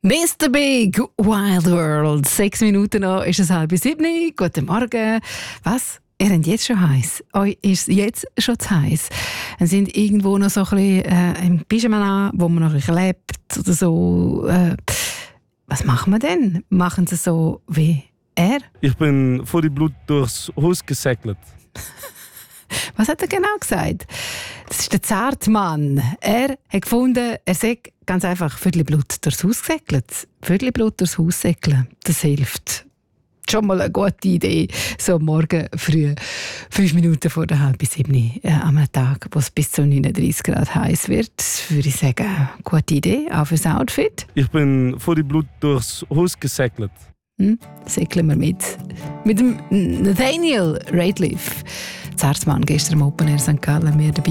Mr. Big Wild World. 6 Minuten noch ist es 6:30. Guten Morgen. Was? Ihr habt jetzt schon heiß. Euch ist jetzt schon zu heiß. Wir sind irgendwo noch so ein bisschen im Pyjama, wo man noch ein bisschen lebt oder so. Was machen wir denn? Machen sie so wie er? Ich bin vor die Blut durchs Haus gesegelt. Was hat er genau gesagt? Das ist der Zartmann. Er hat gefunden, er sei ganz einfach Viertelblut durchs Haus gesegelt. Viertelblut durchs Haus segeln, das hilft. Schon mal eine gute Idee, so am Morgen früh, 5 Minuten vor der 6:30 am Tag, wo es bis zu 39 Grad heiß wird, würde ich sagen, gute Idee, auch fürs Outfit. Ich bin vor die Blut durchs Haus gesegelt. Segeln wir mit dem Nathaniel Rateliff. Zartmann gestern am Open Air St. Gallen, mehr dabei.